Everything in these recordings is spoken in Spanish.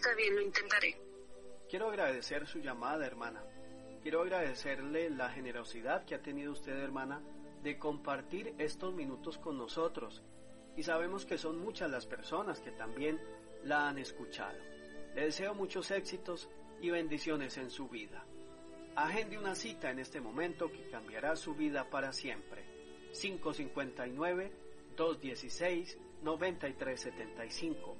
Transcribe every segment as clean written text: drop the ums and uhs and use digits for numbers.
Está bien, lo intentaré. Quiero agradecer su llamada, hermana. Quiero agradecerle la generosidad que ha tenido usted, hermana, de compartir estos minutos con nosotros. Y sabemos que son muchas las personas que también la han escuchado. Le deseo muchos éxitos y bendiciones en su vida. Agende una cita en este momento que cambiará su vida para siempre. 559-216-9375.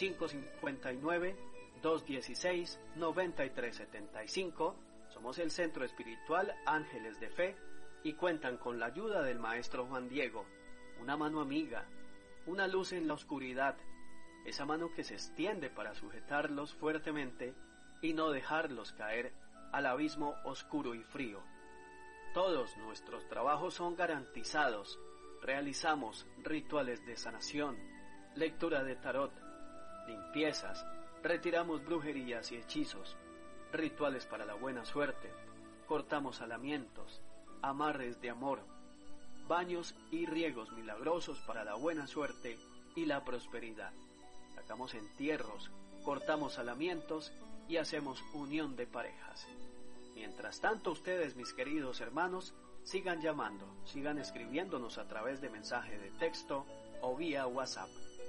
559-216-9375. Somos el Centro Espiritual Ángeles de Fe y cuentan con la ayuda del Maestro Juan Diego, una mano amiga, una luz en la oscuridad, esa mano que se extiende para sujetarlos fuertemente y no dejarlos caer al abismo oscuro y frío. Todos nuestros trabajos son garantizados. Realizamos rituales de sanación, lectura de tarot, limpiezas, retiramos brujerías y hechizos, rituales para la buena suerte, cortamos alamientos, amarres de amor, baños y riegos milagrosos para la buena suerte y la prosperidad. Sacamos entierros, cortamos alamientos y hacemos unión de parejas. Mientras tanto, ustedes, mis queridos hermanos, sigan llamando, sigan escribiéndonos a través de mensaje de texto o vía WhatsApp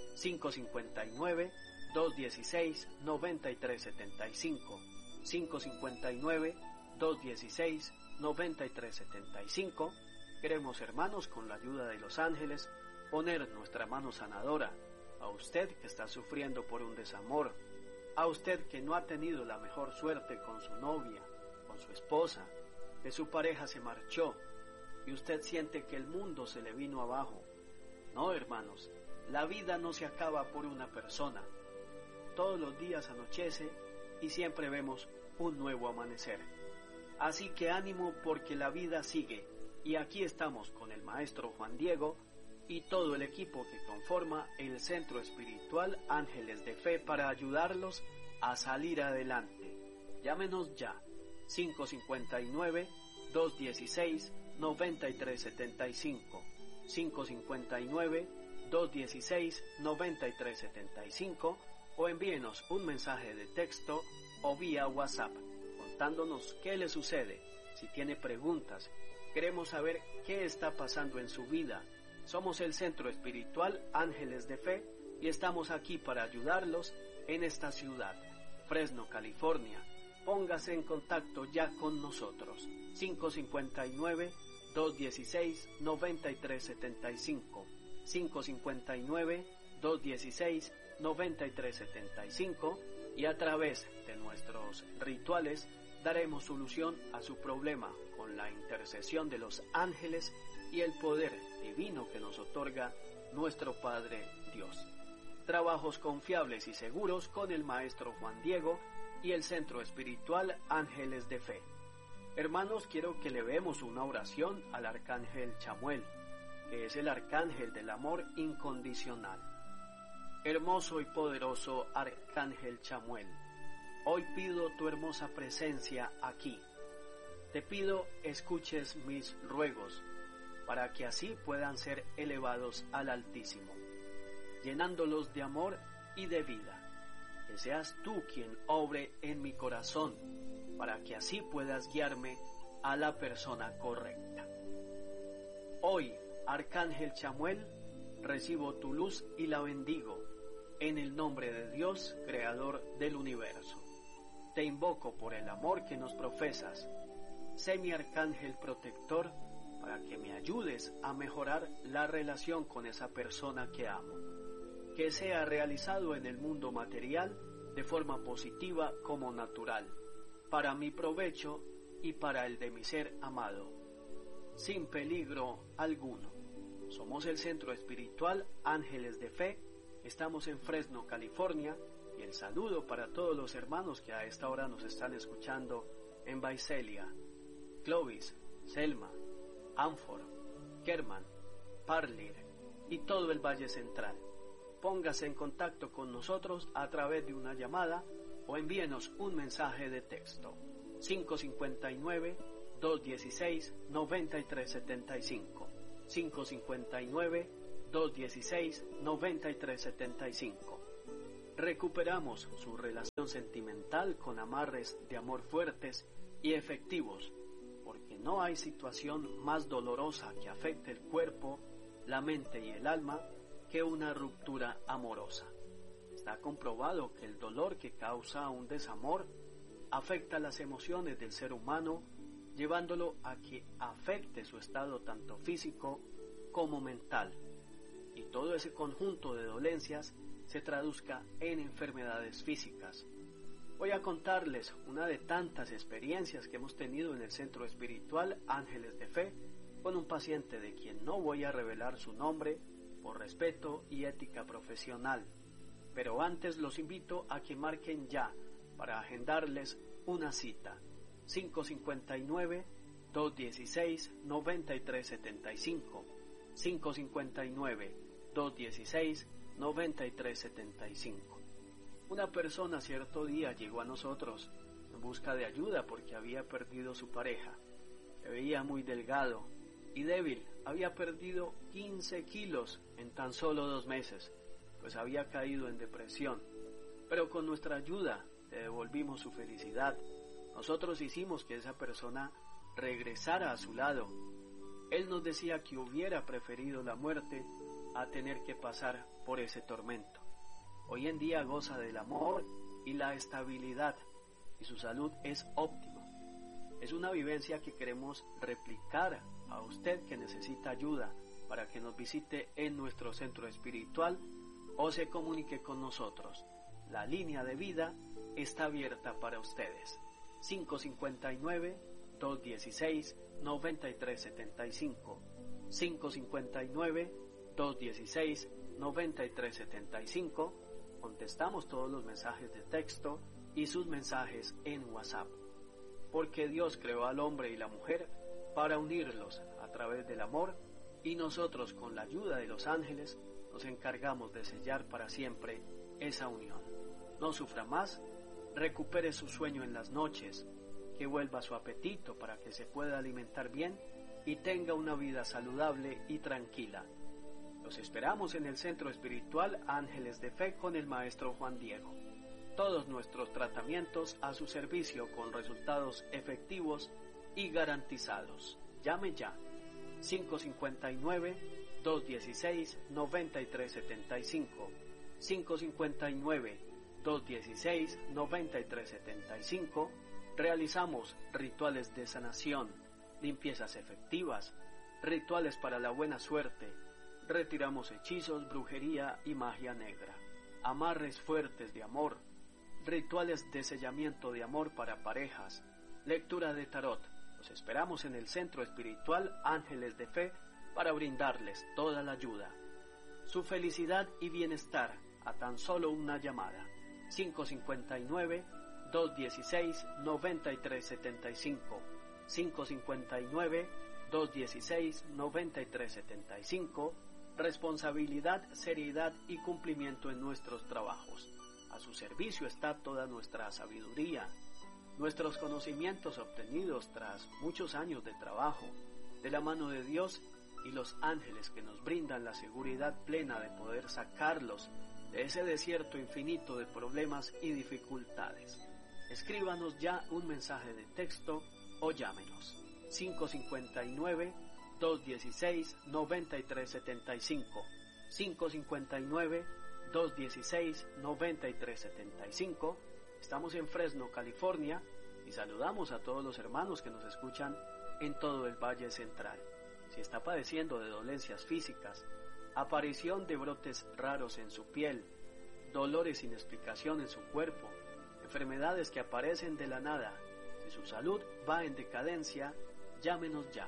559-216-9375 559-216-9375. Queremos, hermanos, con la ayuda de los ángeles, poner nuestra mano sanadora a usted que está sufriendo por un desamor, a usted que no ha tenido la mejor suerte con su novia, con su esposa, que su pareja se marchó y usted siente que el mundo se le vino abajo. No, hermanos, la vida no se acaba por una persona. Todos los días anochece y siempre vemos un nuevo amanecer. Así que ánimo, porque la vida sigue, y aquí estamos con el Maestro Juan Diego y todo el equipo que conforma el Centro Espiritual Ángeles de Fe para ayudarlos a salir adelante. Llámenos ya, 559-216-9375, 559-216-9375, o envíenos un mensaje de texto o vía WhatsApp contándonos qué le sucede. Si tiene preguntas, queremos saber qué está pasando en su vida. Somos el Centro Espiritual Ángeles de Fe y estamos aquí para ayudarlos en esta ciudad, Fresno, California. Póngase en contacto ya con nosotros. 559-216-9375. 559-216-9375. Y a través de nuestros rituales daremos solución a su problema con la intercesión de los ángeles y el poder divino que nos otorga nuestro Padre Dios. Trabajos confiables y seguros con el Maestro Juan Diego y el Centro Espiritual Ángeles de Fe. Hermanos, quiero que levemos una oración al Arcángel Chamuel, que es el Arcángel del amor incondicional. Hermoso y poderoso Arcángel Chamuel, hoy pido tu hermosa presencia aquí. Te pido escuches mis ruegos, para que así puedan ser elevados al Altísimo, llenándolos de amor y de vida. Que seas tú quien obre en mi corazón, para que así puedas guiarme a la persona correcta. Hoy, Arcángel Chamuel, recibo tu luz y la bendigo, en el nombre de Dios, Creador del universo. Te invoco por el amor que nos profesas. Sé mi arcángel protector para que me ayudes a mejorar la relación con esa persona que amo. Que sea realizado en el mundo material de forma positiva como natural, para mi provecho y para el de mi ser amado, sin peligro alguno. Somos el Centro Espiritual Ángeles de Fe. Estamos en Fresno, California, y el saludo para todos los hermanos que a esta hora nos están escuchando en Visalia, Clovis, Selma, Anford, Kerman, Parler y todo el Valle Central. Póngase en contacto con nosotros a través de una llamada o envíenos un mensaje de texto. 559-216-9375. 559-216-9375. recuperamos su relación sentimental con amarres de amor fuertes y efectivos, porque no hay situación más dolorosa que afecte el cuerpo, la mente y el alma que una ruptura amorosa. Está comprobado que el dolor que causa un desamor afecta las emociones del ser humano, llevándolo a que afecte su estado tanto físico como mental, y todo ese conjunto de dolencias se traduzca en enfermedades físicas. Voy a contarles una de tantas experiencias que hemos tenido en el Centro Espiritual Ángeles de Fe con un paciente de quien no voy a revelar su nombre por respeto y ética profesional. Pero antes los invito a que marquen ya para agendarles una cita. 559-216-9375. 559-216-9375. Una persona cierto día llegó a nosotros en busca de ayuda porque había perdido su pareja. Se veía muy delgado y débil, había perdido 15 kilos en tan solo 2 meses, pues había caído en depresión. Pero con nuestra ayuda le devolvimos su felicidad. Nosotros hicimos que esa persona regresara a su lado. Él nos decía que hubiera preferido la muerte a tener que pasar por ese tormento. Hoy en día goza del amor y la estabilidad y su salud es óptima. Es una vivencia que queremos replicar a usted que necesita ayuda para que nos visite en nuestro centro espiritual o se comunique con nosotros. La línea de vida está abierta para ustedes. 559-216-9375. 559-216-9375. Contestamos todos los mensajes de texto y sus mensajes en WhatsApp. Porque Dios creó al hombre y la mujer para unirlos a través del amor, y nosotros con la ayuda de los ángeles nos encargamos de sellar para siempre esa unión. No sufra más, recupere su sueño en las noches, que vuelva su apetito para que se pueda alimentar bien y tenga una vida saludable y tranquila. Los esperamos en el Centro Espiritual Ángeles de Fe con el Maestro Juan Diego. Todos nuestros tratamientos a su servicio con resultados efectivos y garantizados. Llame ya. 559-216-9375. 559-216-9375. Realizamos rituales de sanación, limpiezas efectivas, rituales para la buena suerte. Retiramos hechizos, brujería y magia negra. Amarres fuertes de amor. Rituales de sellamiento de amor para parejas. Lectura de tarot. Los esperamos en el Centro Espiritual Ángeles de Fe para brindarles toda la ayuda. Su felicidad y bienestar a tan solo una llamada. 559-216-9375. 559-216-9375. Responsabilidad, seriedad y cumplimiento en nuestros trabajos. A su servicio está toda nuestra sabiduría, nuestros conocimientos obtenidos tras muchos años de trabajo, de la mano de Dios y los ángeles que nos brindan la seguridad plena de poder sacarlos de ese desierto infinito de problemas y dificultades. Escríbanos ya un mensaje de texto o llámenos. 559-216-9375. 559-216-9375. Estamos en Fresno, California, y saludamos a todos los hermanos que nos escuchan en todo el Valle Central. Si está padeciendo de dolencias físicas, aparición de brotes raros en su piel, dolores sin explicación en su cuerpo, enfermedades que aparecen de la nada, si su salud va en decadencia, llámenos ya.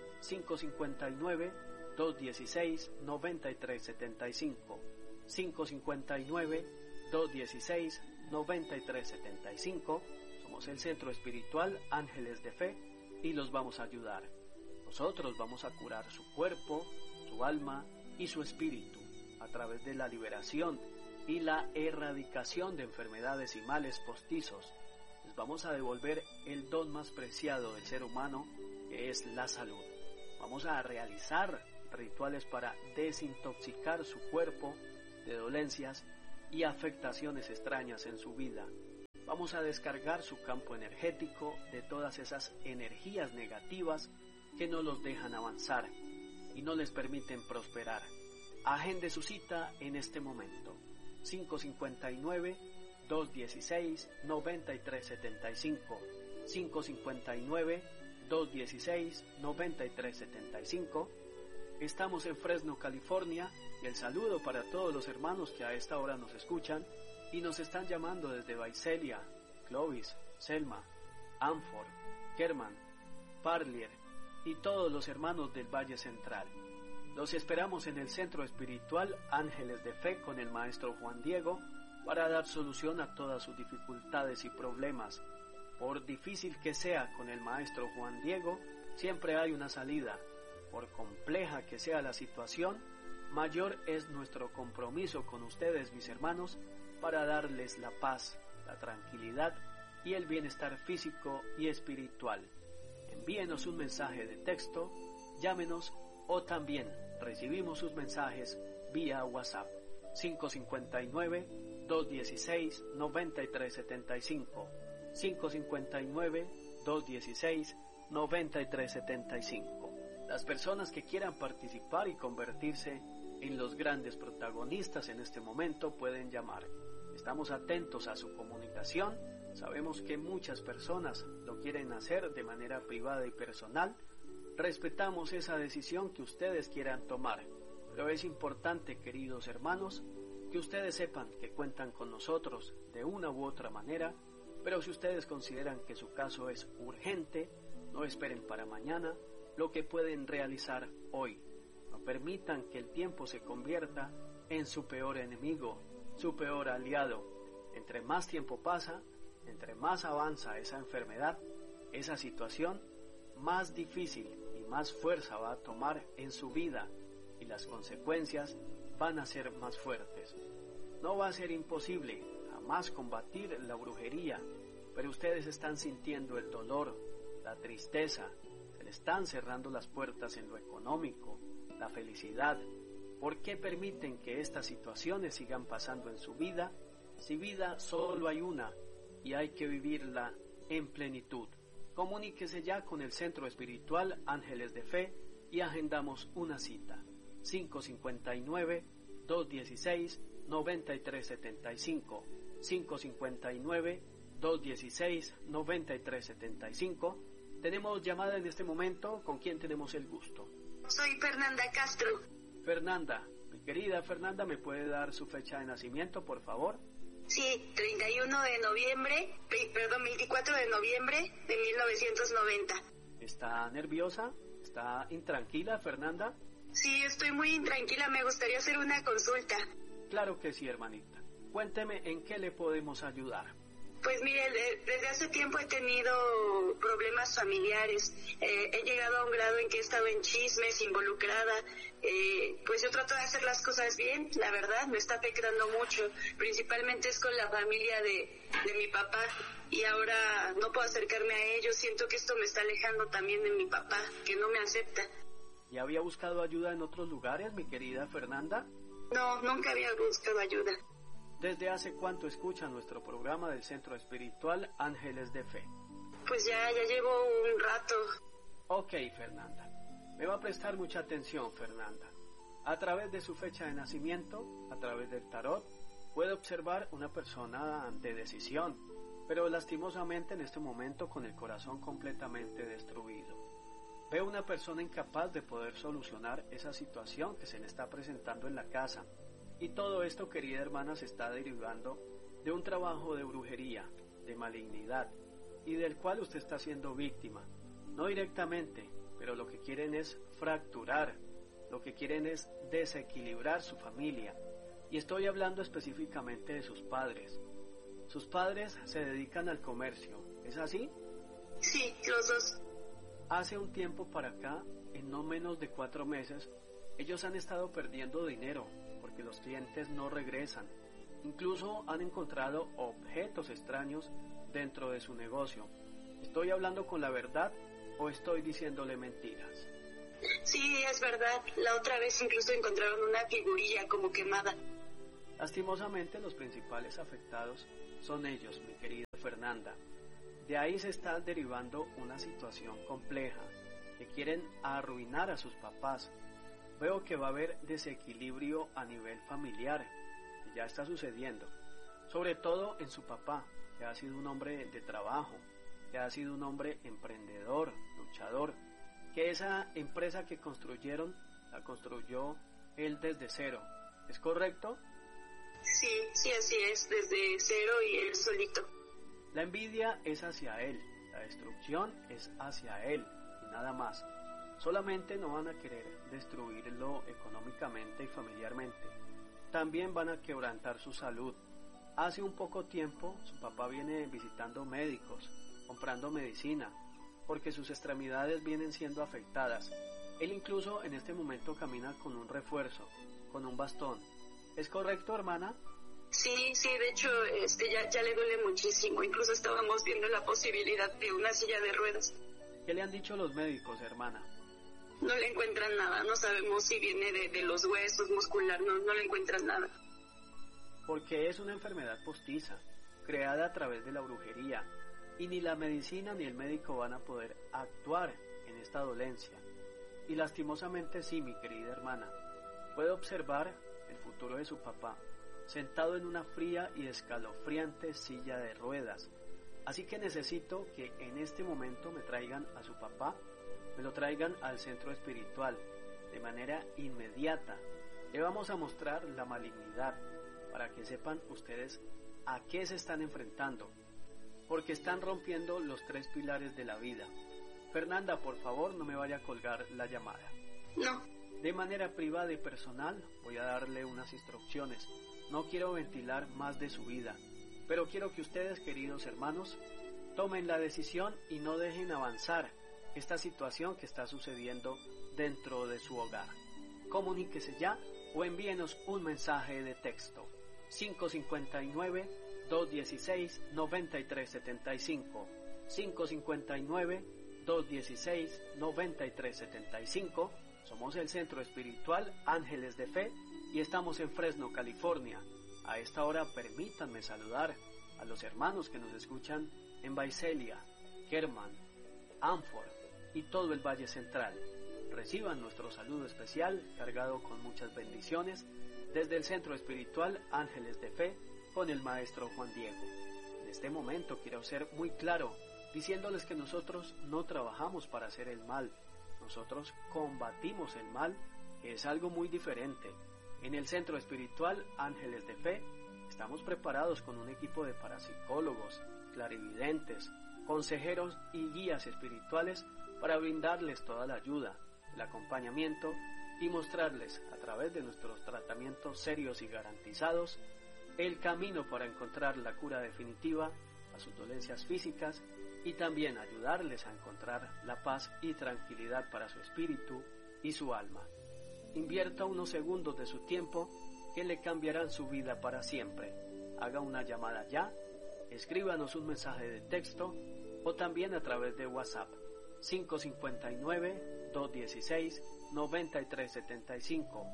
559-216-9375. 559-216-9375. Somos el Centro Espiritual Ángeles de Fe y los vamos a ayudar. Nosotros vamos a curar su cuerpo, su alma y su espíritu a través de la liberación y la erradicación de enfermedades y males postizos. Les vamos a devolver el don más preciado del ser humano, que es la salud. Vamos a realizar rituales para desintoxicar su cuerpo de dolencias y afectaciones extrañas en su vida. Vamos a descargar su campo energético de todas esas energías negativas que no los dejan avanzar y no les permiten prosperar. Agende su cita en este momento. 559-216-9375. 559-216-9375. Estamos en Fresno, California, y el saludo para todos los hermanos que a esta hora nos escuchan y nos están llamando desde Visalia, Clovis, Selma, Anford, Kerman, Parlier y todos los hermanos del Valle Central. Los esperamos en el Centro Espiritual Ángeles de Fe con el Maestro Juan Diego para dar solución a todas sus dificultades y problemas. Por difícil que sea con el Maestro Juan Diego, siempre hay una salida. Por compleja que sea la situación, mayor es nuestro compromiso con ustedes, mis hermanos, para darles la paz, la tranquilidad y el bienestar físico y espiritual. Envíenos un mensaje de texto, llámenos o también recibimos sus mensajes vía WhatsApp 559-216-9375 559-216-9375. Las personas que quieran participar y convertirse en los grandes protagonistas en este momento pueden llamar. Estamos atentos a su comunicación. Sabemos que muchas personas lo quieren hacer de manera privada y personal. Respetamos esa decisión que ustedes quieran tomar, pero es importante, queridos hermanos, que ustedes sepan que cuentan con nosotros de una u otra manera, pero si ustedes consideran que su caso es urgente, no esperen para mañana lo que pueden realizar hoy. No permitan que el tiempo se convierta en su peor enemigo, su peor aliado. Entre más tiempo pasa, entre más avanza esa enfermedad, esa situación, más difícil y más fuerza va a tomar en su vida y las consecuencias van a ser más fuertes. No va a ser imposible jamás combatir la brujería, pero ustedes están sintiendo el dolor, la tristeza, se le están cerrando las puertas en lo económico, la felicidad. ¿Por qué permiten que estas situaciones sigan pasando en su vida? Si vida solo hay una y hay que vivirla en plenitud. Comuníquese ya con el Centro Espiritual Ángeles de Fe y agendamos una cita. 559-216-9375. 559-216-9375. Tenemos llamada en este momento. ¿Con quién tenemos el gusto? Soy Fernanda Castro. Fernanda, mi querida Fernanda, ¿me puede dar su fecha de nacimiento, por favor? Sí, 24 de noviembre de 1990. ¿Está nerviosa? ¿Está intranquila, Fernanda? Sí, estoy muy intranquila, me gustaría hacer una consulta. Claro que sí, hermanita. Cuénteme en qué le podemos ayudar. Pues mire, desde hace tiempo he tenido problemas familiares. He llegado a un grado en que he estado en chismes, involucrada. Pues yo trato de hacer las cosas bien, la verdad, me está afectando mucho. Principalmente es con la familia de mi papá. Y ahora no puedo acercarme a ellos. Siento que esto me está alejando también de mi papá, que no me acepta. ¿Y había buscado ayuda en otros lugares, mi querida Fernanda? No, nunca había buscado ayuda. ¿Desde hace cuánto escucha nuestro programa del Centro Espiritual Ángeles de Fe? Pues ya llevo un rato. Ok, Fernanda. Me va a prestar mucha atención, Fernanda. A través de su fecha de nacimiento, a través del tarot, puede observar una persona de decisión, pero lastimosamente en este momento con el corazón completamente destruido. Veo una persona incapaz de poder solucionar esa situación que se le está presentando en la casa. Y todo esto, querida hermana, se está derivando de un trabajo de brujería, de malignidad, y del cual usted está siendo víctima. No directamente, pero lo que quieren es fracturar, lo que quieren es desequilibrar su familia. Y estoy hablando específicamente de sus padres. Sus padres se dedican al comercio, ¿es así? Sí, los dos. Hace un tiempo para acá, en no menos de 4 meses, ellos han estado perdiendo dinero, porque los clientes no regresan. Incluso han encontrado objetos extraños dentro de su negocio. ¿Estoy hablando con la verdad o estoy diciéndole mentiras? Sí, es verdad. La otra vez incluso encontraron una figurilla como quemada. Lastimosamente, los principales afectados son ellos, mi querida Fernanda. De ahí se está derivando una situación compleja, que quieren arruinar a sus papás. Veo que va a haber desequilibrio a nivel familiar, que ya está sucediendo, sobre todo en su papá, que ha sido un hombre de trabajo, que ha sido un hombre emprendedor, luchador, que esa empresa que construyeron, la construyó él desde cero. ¿Es correcto? Sí, así es, desde cero y él solito. La envidia es hacia él, la destrucción es hacia él y nada más. Solamente no van a querer destruirlo económicamente y familiarmente. También van a quebrantar su salud. Hace un poco tiempo su papá viene visitando médicos, comprando medicina, porque sus extremidades vienen siendo afectadas. Él incluso en este momento camina con un refuerzo, con un bastón. ¿Es correcto, hermana? Sí, de hecho ya le duele muchísimo. Incluso estábamos viendo la posibilidad de una silla de ruedas. ¿Qué le han dicho los médicos, hermana? No le encuentran nada, no sabemos si viene de los huesos, muscular, no le encuentran nada. Porque es una enfermedad postiza, creada a través de la brujería, y ni la medicina ni el médico van a poder actuar en esta dolencia. Y lastimosamente sí, mi querida hermana, puede observar el futuro de su papá, sentado en una fría y escalofriante silla de ruedas. Así que necesito que en este momento me traigan a su papá, me lo traigan al centro espiritual, de manera inmediata. Le vamos a mostrar la malignidad, para que sepan ustedes a qué se están enfrentando, porque están rompiendo los 3 pilares de la vida. Fernanda, por favor, no me vaya a colgar la llamada. No. De manera privada y personal voy a darle unas instrucciones. No quiero ventilar más de su vida, pero quiero que ustedes, queridos hermanos, tomen la decisión y no dejen avanzar esta situación que está sucediendo dentro de su hogar. Comuníquese ya o envíenos un mensaje de texto. 559-216-9375. 559-216-9375. Somos el Centro Espiritual Ángeles de Fe y estamos en Fresno, California. A esta hora permítanme saludar a los hermanos que nos escuchan en Visalia, Kerman, Hanford y todo el Valle Central. Reciban nuestro saludo especial cargado con muchas bendiciones desde el Centro Espiritual Ángeles de Fe con el Maestro Juan Diego. En este momento quiero ser muy claro diciéndoles que nosotros no trabajamos para hacer el mal, nosotros combatimos el mal, que es algo muy diferente. En el Centro Espiritual Ángeles de Fe estamos preparados con un equipo de parapsicólogos, clarividentes, consejeros y guías espirituales para brindarles toda la ayuda, el acompañamiento y mostrarles a través de nuestros tratamientos serios y garantizados el camino para encontrar la cura definitiva a sus dolencias físicas y también ayudarles a encontrar la paz y tranquilidad para su espíritu y su alma. Invierta unos segundos de su tiempo que le cambiarán su vida para siempre. Haga una llamada ya, escríbanos un mensaje de texto o también a través de WhatsApp 559-216-9375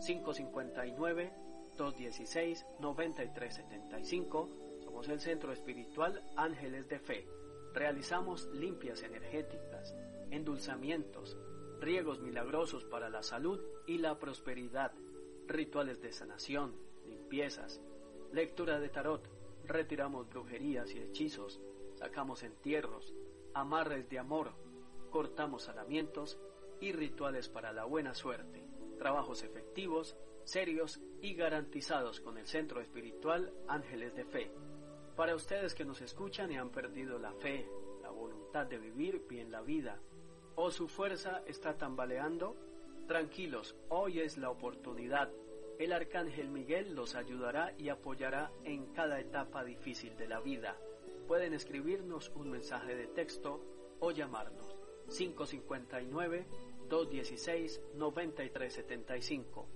559-216-9375. Somos el Centro Espiritual Ángeles de Fe. Realizamos limpias energéticas, endulzamientos, riegos milagrosos para la salud y la prosperidad, rituales de sanación, limpiezas, lectura de tarot, retiramos brujerías y hechizos, sacamos entierros, amarres de amor, cortamos alamientos y rituales para la buena suerte, trabajos efectivos, serios y garantizados con el Centro Espiritual Ángeles de Fe. Para ustedes que nos escuchan y han perdido la fe, la voluntad de vivir bien la vida, o su fuerza está tambaleando, tranquilos, hoy es la oportunidad. El Arcángel Miguel los ayudará y apoyará en cada etapa difícil de la vida. Pueden escribirnos un mensaje de texto o llamarnos 559-216-9375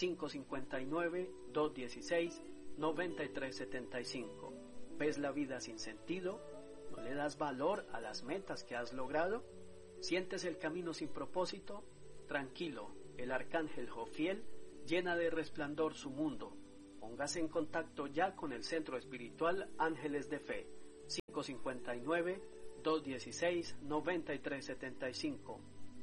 559-216-9375. ¿Ves la vida sin sentido? ¿No le das valor a las metas que has logrado? ¿Sientes el camino sin propósito? Tranquilo, el Arcángel Jofiel llena de resplandor su mundo. Con Póngase en contacto ya con el Centro Espiritual Ángeles de Fe, 559-216-9375,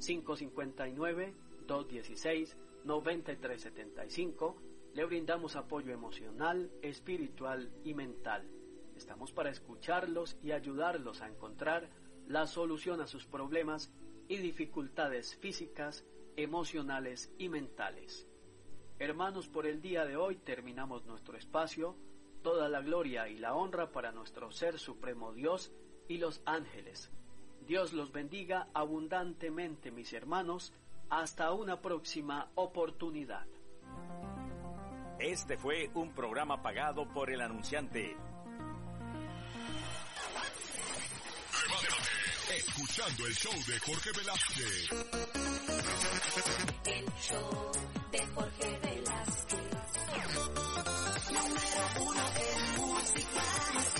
559-216-9375. Le brindamos apoyo emocional, espiritual y mental. Estamos para escucharlos y ayudarlos a encontrar la solución a sus problemas y dificultades físicas, emocionales y mentales. Hermanos, por el día de hoy terminamos nuestro espacio. Toda la gloria y la honra para nuestro Ser Supremo Dios y los ángeles. Dios los bendiga abundantemente, mis hermanos. Hasta una próxima oportunidad. Este fue un programa pagado por el anunciante. Escuchando el show de Jorge Velázquez. El show de Jorge Velázquez. Número 1 en música.